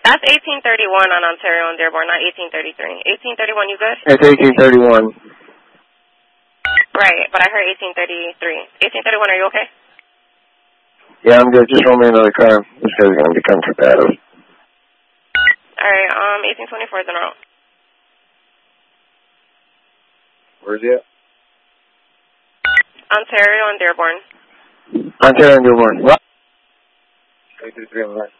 That's 1831 on Ontario and Dearborn, not 1833. 1831, you good? It's 1831. Right, but I heard 1833. 1831, are you okay? Yeah, I'm good. Just roll me another car. This guy's going to become combative. All right, 1824 is en route. Where's he at? Ontario and Dearborn. Ontario and Dearborn. What? 833 on the line.